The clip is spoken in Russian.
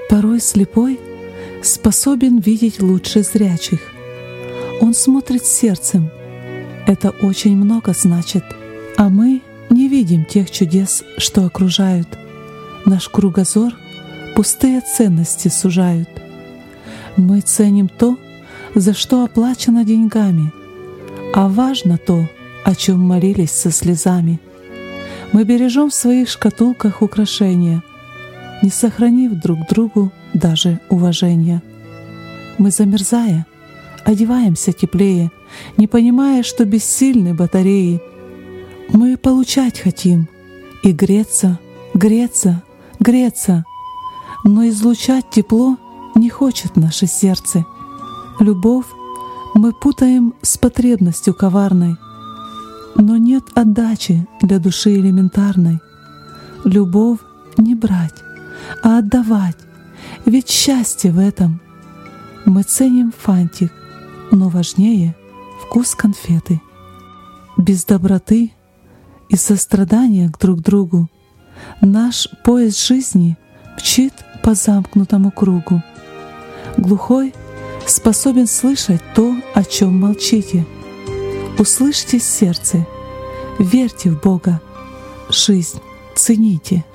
Порой слепой способен видеть лучше зрячих. Он смотрит сердцем. Это очень много значит. А мы не видим тех чудес, что окружают. Наш кругозор пустые ценности сужают. Мы ценим то, за что оплачено деньгами, а важно то, о чем молились со слезами. Мы бережем в своих шкатулках украшения, не сохранив друг другу даже уважения. Мы, замерзая, одеваемся теплее, не понимая, что бессильны батареи. Мы получать хотим и греться, греться, греться, но излучать тепло не хочет наше сердце. Любовь мы путаем с потребностью коварной, но нет отдачи для души элементарной. Любовь не брать, а отдавать, ведь счастье в этом. Мы ценим фантик, но важнее вкус конфеты. Без доброты и сострадания к друг другу наш поезд жизни мчит по замкнутому кругу. Глухой способен слышать то, о чем молчите. Услышьте сердце, верьте в Бога, жизнь цените.